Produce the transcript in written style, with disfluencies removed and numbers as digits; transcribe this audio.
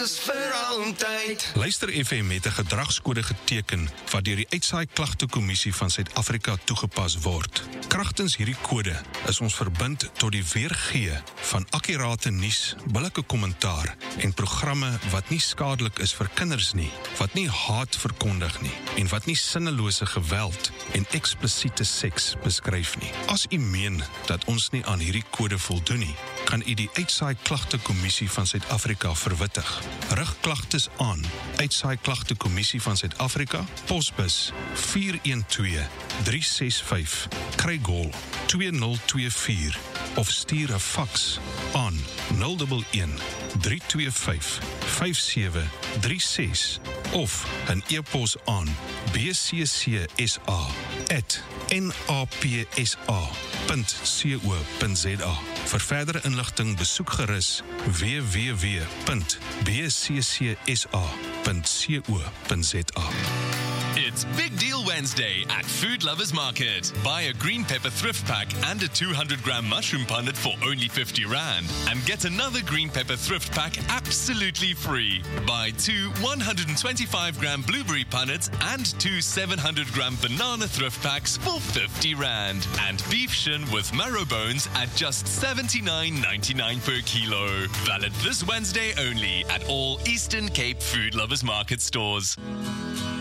is vir altyd. Luister FM het 'n gedragskode geteken wat deur die Uitsaai Klagtekommissie van Suid-Afrika toegepas word. Kragtens hierdie kode is ons verbind tot die weergee van akkurate nuus, billike kommentaar en programme wat nie skadelik is vir kinders nie, wat nie haat verkondig nie en wat nie sinnelose geweld en eksplisiete seks beskryf nie. As u meen dat ons nie aan hierdie kode voldoen nie, kan u die Uitsaai Klagtekommissie van Suid-Afrika verwittig. Rig klagtes aan Uitsaai Klagtekommissie van Suid-Afrika, posbus 412365, Craigall 2024 of stuur 'n faks aan 011 325 5736 of 'n e-pos aan bccsa@napsa.co.za. Vir verdere inligting besoek gerus www.bccsa.co.za. It's Big Deal Wednesday at Food Lovers Market. Buy a green pepper thrift pack and a 200-gram mushroom punnet for only R50 and get another green pepper thrift pack absolutely free. Buy 2 125-gram blueberry punnets and 2 700-gram banana thrift packs for R50 and beef shin with marrow bones at just $79.99 per kilo. Valid this Wednesday only at all Eastern Cape Food Lovers Market stores.